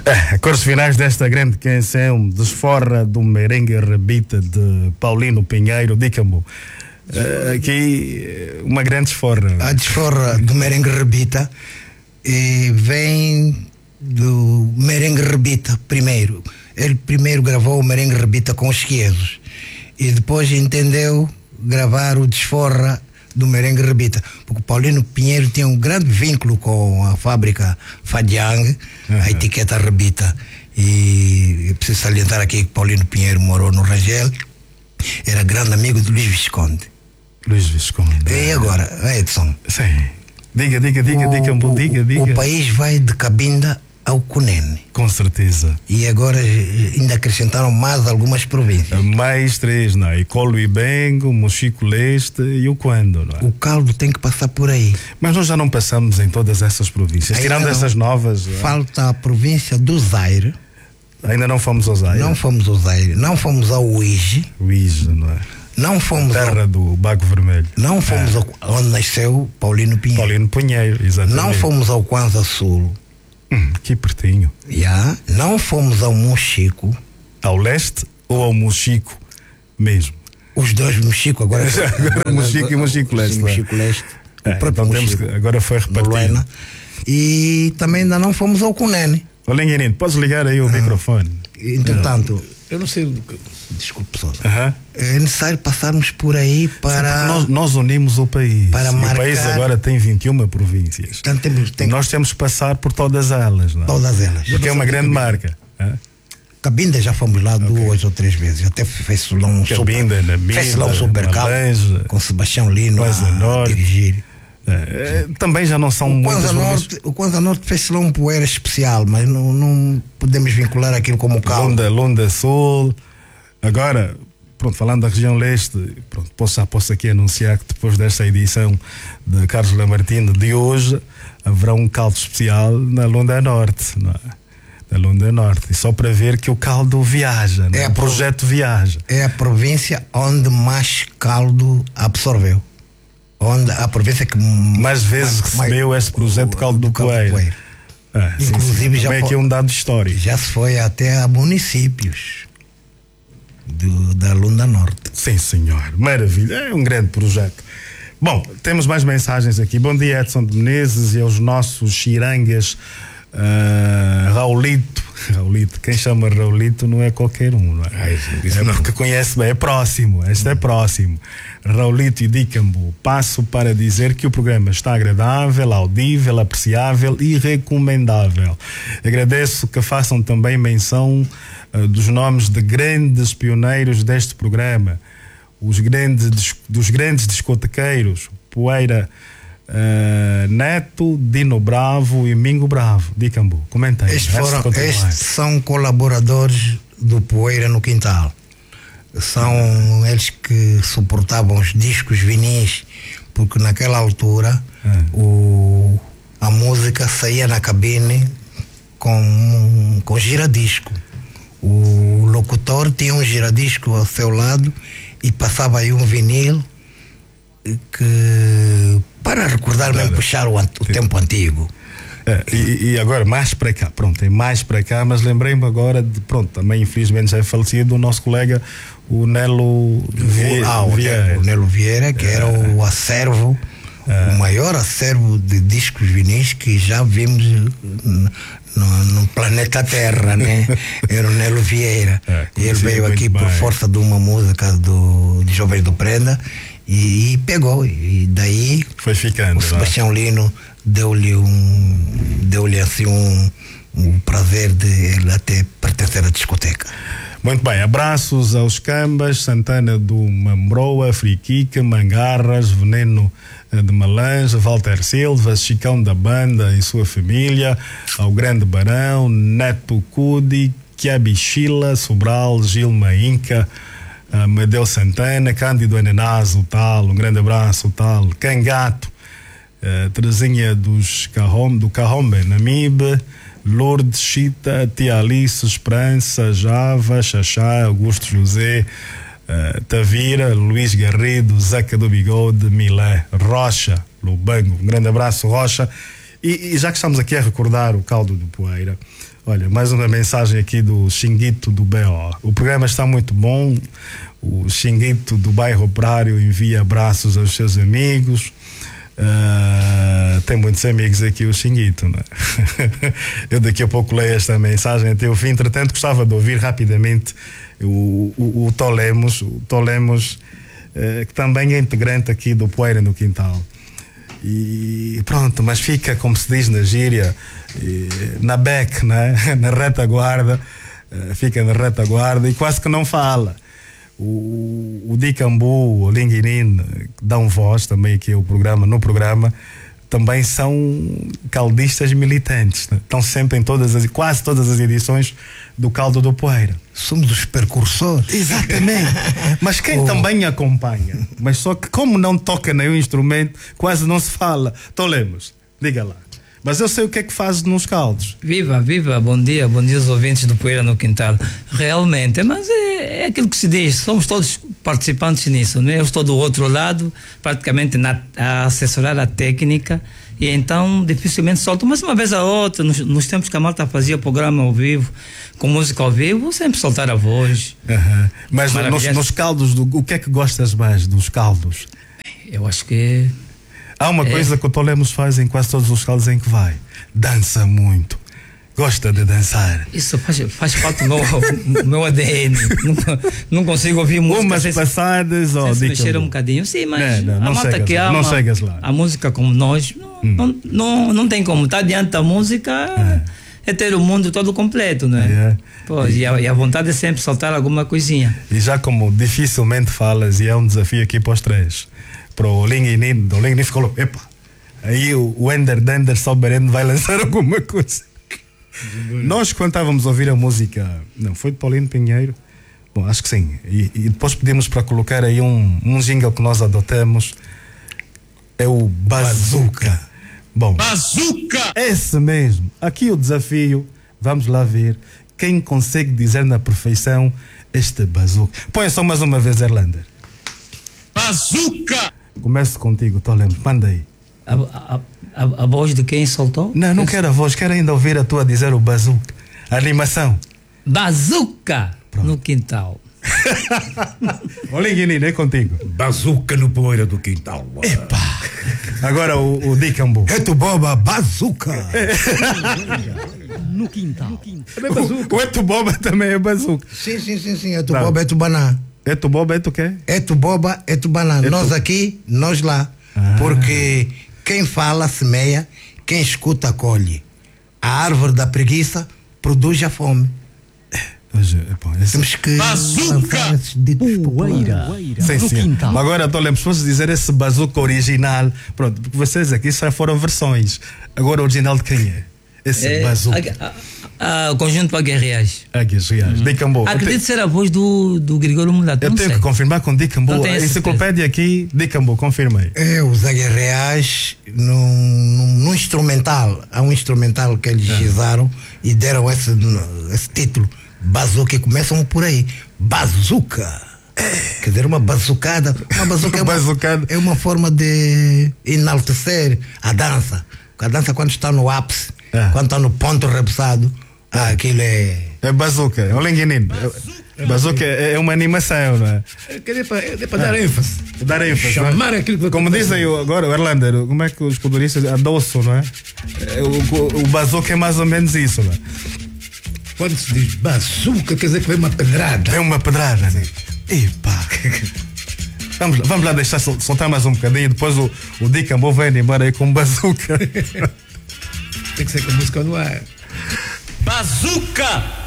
Acordos finais desta grande canção, Desforra do Merengue Rabita de Paulino Pinheiro, diga-me. Aqui uma grande desforra. A desforra do Merengue Rabita vem do Merengue Rabita primeiro. Ele primeiro gravou o Merengue Rabita com os Chiesos e depois entendeu gravar o Desforra do Merengue Rabita, porque o Paulino Pinheiro tinha um grande vínculo com a fábrica Fadiang, a etiqueta Rabita. E eu preciso salientar aqui que Paulino Pinheiro morou no Rangel, era grande amigo de Luís Visconde. Luís Visconde. E agora, Edson? Sim. Diga. O país vai de Cabinda ao Cunene. Com certeza. E agora ainda acrescentaram mais algumas províncias. Mais 3, não é? Colo Ibengo, Mochico Leste e o Quando, não é? O caldo tem que passar por aí. Mas nós já não passamos em todas essas províncias. Tirando essas novas. Falta a província do Zaire. Ainda não fomos ao Zaire? Não fomos ao Zaire. Não fomos ao Uíge. Uíge, não é? Não fomos terra do Bago Vermelho. Não fomos onde nasceu Paulino Pinheiro. Paulino Pinheiro, exatamente. Não fomos ao Kwanza Sul. Que pertinho. Não fomos ao Mochico. Ao leste ou ao Mochico mesmo? Os dois Mochico agora. Mochico e Mochico Leste. Mochico Leste. O próprio então Mochico. Agora foi repartido. E também ainda não fomos ao Cunene. Ô Lenguinino, podes ligar aí o microfone? Entretanto, eu não sei. Desculpe só. É necessário passarmos por aí para. Nós unimos o país. Para marcar... O país agora tem 21 províncias. Então, nós temos que passar por todas elas. Não? Todas elas. Porque é uma grande marca. Cabinda já fomos lá 2 ou 3 vezes. Até fez lá um super carro com Sebastião Lino a dirigir. Também já não são muitas. O Kwanza Norte fez lá um poeira especial, mas não podemos vincular aquilo como caldo. Lunda Sul. Agora, pronto, falando da região leste, pronto, posso aqui anunciar que depois desta edição de Carlos Lamartine de hoje haverá um caldo especial na Lunda Norte, não é? Na Lunda Norte, e só para ver que o caldo viaja, o projeto viaja. É a província onde mais caldo absorveu. Onde a província que mais vezes recebeu este projeto de caldo do Poeira. Inclusive já aqui um dado histórico. Já se foi até a municípios da Lunda Norte. Sim, senhor. Maravilha. É um grande projeto. Bom, temos mais mensagens aqui. Bom dia, Edson de Menezes, e aos nossos xirangas. Raulito, quem chama Raulito não é qualquer um, não é? Porque conhece bem, é próximo, este é próximo. Raulito e Dicambo, passo para dizer que o programa está agradável, audível, apreciável e recomendável. Agradeço que façam também menção dos nomes de grandes pioneiros deste programa, dos grandes discotequeiros, Poeira Neto, Dino Bravo e Mingo Bravo. Dicambu, comenta aí. Estes são colaboradores do Poeira no Quintal. São eles que suportavam os discos vinis, porque naquela altura a música saía na cabine com giradisco. O locutor tinha um giradisco ao seu lado e passava aí um vinil que, para recordar mesmo, puxar o tempo antigo. E agora mais para cá, pronto, é mais para cá, mas lembrei-me agora de, pronto, também infelizmente já é falecido o nosso colega, o Nelo Vieira. O Nelo Vieira, que era o acervo, o maior acervo de discos vinis que já vimos no planeta Terra, né? Era o Nelo Vieira. Ele veio aqui por força de uma música de Jovens do Prenda e pegou, e daí foi ficando. O Sebastião Lino deu-lhe assim um prazer de ele até pertencer à discoteca. Muito bem, abraços aos Cambas, Santana do Mambroa, Friquica, Mangarras, Veneno de Malange, Walter Silva, Chicão da Banda e sua família, ao Grande Barão, Neto Cudi, Quiabichila, Sobral, Gilma Inca, Amadeu Santana, Cândido Ananás, o tal, um grande abraço, o tal, Cangato, Terezinha do Carrombe, Namibe, Lourdes, Chita, Tia Alice, Esperança, Java, Xaxá, Augusto José, Tavira, Luís Garrido, Zeca do Bigode, Milé, Rocha, Lubango. Um grande abraço, Rocha. E já que estamos aqui a recordar o caldo do Poeira, olha, mais uma mensagem aqui do Xinguito do BO. O programa está muito bom. O Xinguito do bairro Operário envia abraços aos seus amigos. Tem muitos amigos aqui, o Xinguito, não é? Eu daqui a pouco leio esta mensagem até o fim. Entretanto, gostava de ouvir rapidamente o Tolemos, que também é integrante aqui do Poeira no Quintal. E pronto, mas fica, como se diz na gíria, na beck, né? Na retaguarda, fica na retaguarda e quase que não fala. O Dicambu, o Linguinin, que dão voz também aqui no programa, também são caldistas militantes, né? Estão sempre em quase todas as edições do Caldo do Poeira. Somos os precursores. Exatamente. Mas quem também acompanha, mas só que como não toca nenhum instrumento, quase não se fala. Tolemos, diga lá. Mas eu sei o que é que fazes nos caldos. Viva, bom dia aos ouvintes do Poeira no Quintal. Realmente, mas é aquilo que se diz, somos todos participantes nisso, né? Eu estou do outro lado, praticamente a assessorar a técnica, e então dificilmente solto, mas uma vez a outra, nos tempos que a malta fazia programa ao vivo, com música ao vivo, sempre soltar a voz. Mas nos caldos, o que é que gostas mais dos caldos? Eu acho que há uma coisa que o Tolemos faz em quase todos os caldos em que vai: dança muito, gosta de dançar. Isso faz parte do meu ADN. Não consigo ouvir música umas passadas ou se mexer um bocadinho. Sim, mas não a malta que ama a música como nós não tem como estar diante da música. É ter o mundo todo completo, não é? E a vontade é sempre soltar alguma coisinha. E já como dificilmente falas, e é um desafio aqui para os três, para o Linguinin, o Linguinin falou: epa, aí o Ender Dender Soberano vai lançar alguma coisa. Nós, quando estávamos a ouvir a música, não foi de Paulino Pinheiro? Bom, acho que sim. E depois pedimos para colocar aí um jingle que nós adotamos, é o Bazooka. Bom, Bazooka! Esse mesmo. Aqui o desafio, vamos lá ver quem consegue dizer na perfeição este Bazooka. Põe só mais uma vez, Erlander. Bazooka! Começo contigo, Tolemos, manda aí. A voz de quem soltou? Não quero a voz, quero ainda ouvir a tua dizer o Bazooka. A animação. Bazooka! Pronto. No Quintal. Olha, Guinino, é contigo. Bazooka no Poeira do Quintal. Epá! Agora o Dicambu. Etuboba Bazooka. No Quintal. O Etuboba também é Bazooka. Sim. Etuboba, Etubaná. Etuboba, Etu quê? Etuboba, Etubaná. Nós aqui, nós lá. Porque quem fala semeia, quem escuta colhe. A árvore da preguiça produz a fome. Temos que lançar esses ditos populares. Sim. Agora, Tolemos, posso dizer esse Bazooka original? Pronto, porque vocês aqui só foram versões. Agora, o original de quem é? Esse Bazooka. O conjunto Águias Reais. Águias Reais. Dicambu. Acredito ser a voz do Gregório Mulato. Eu tenho que confirmar com Dicambu. A enciclopédia aqui, Dicambu, confirmei. Os Águias Reais, num instrumental, há um instrumental que eles usaram e deram esse título. Bazooka, começam por aí. Bazooka. Quer dizer, uma bazucada. Uma bazucada é uma forma de enaltecer a dança. A dança, quando está no ápice, quando está no ponto rebuçado, aquilo é. É Bazooka, é o Linguinin. Bazooka é uma animação, não é? É para dar ênfase. Dar ênfase. Chamar aquilo que. Como dizem agora o Erlander, como é que os culturistas adoçam, não é? O Bazooka é mais ou menos isso, não é? Quando se diz bazooka, quer dizer que vem uma pedrada. Vem uma pedrada, né? Epá! Vamos lá deixar soltar mais um bocadinho. Depois o Dicambu vai embora aí com bazooka. Tem que ser com música no ar. Bazooka!